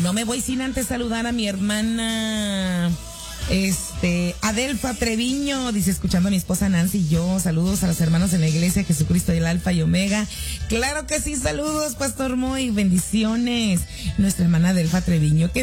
no me voy sin antes saludar a mi hermana Adelfa Treviño, dice, escuchando a mi esposa Nancy y yo. Saludos a los hermanos en la iglesia Jesucristo del Alfa y Omega. Claro que sí, saludos, Pastor Moy, bendiciones. Nuestra hermana Adelfa Treviño, que